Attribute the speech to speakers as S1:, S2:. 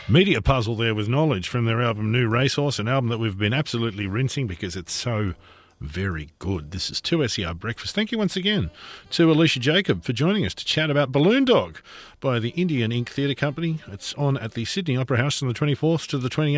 S1: media puzzle there with Knowledge from their album New Racehorse, an album that we've been absolutely rinsing because it's so very good. This is 2SER Breakfast. Thank you once again to Alicia Jacob for joining us to chat about Balloon Dog by the Indian Ink Theatre Company. It's on at the Sydney Opera House from the 24th to the 28th.